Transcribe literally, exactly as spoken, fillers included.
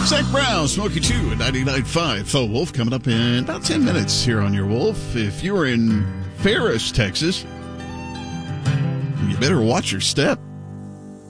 Zach Brown, Smokey two at ninety-nine point five. The Wolf coming up in about ten minutes here on your Wolf. If you were in Ferris, Texas, you better watch your step.